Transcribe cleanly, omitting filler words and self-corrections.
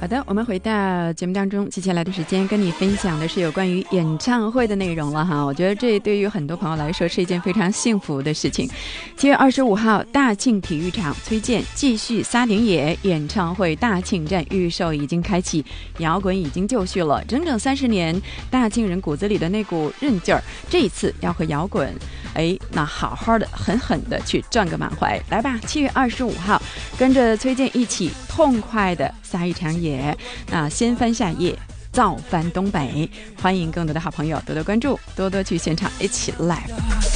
的，我们回到节目当中，接下来的时间跟你分享的是有关于演唱会的内容了哈。我觉得这对于很多朋友来说是一件非常幸福的事情。7月25号，大庆体育场崔健继续撒点野演唱会大庆站预售已经开启，摇滚已经就绪了，整整30年，大庆人骨子里的那股韧劲儿，这一次要和摇滚那好好的狠狠的去赚个满怀。来吧，7月25号跟着崔健一起痛快的撒一场野，那掀翻夏夜，造翻东北。欢迎更多的好朋友多多关注，多多去现场一起 live。